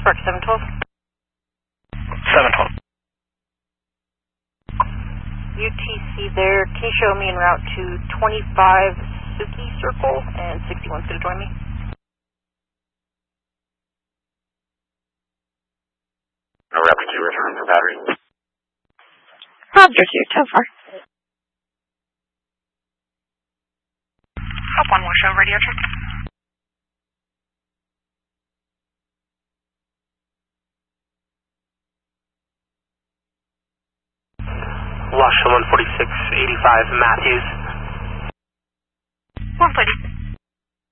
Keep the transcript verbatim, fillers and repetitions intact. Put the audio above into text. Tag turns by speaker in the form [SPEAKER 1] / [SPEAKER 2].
[SPEAKER 1] Park seven twelve.
[SPEAKER 2] seven twelve.
[SPEAKER 1] U T C there. Can you show me en route to twenty-five Suki Circle and sixty-one's going to join me?
[SPEAKER 2] No Raptor two, return for battery.
[SPEAKER 3] Roger two, so far.
[SPEAKER 4] Hop one will show radio check.
[SPEAKER 5] Washington one forty-six eighty-five Matthews.
[SPEAKER 4] one forty-six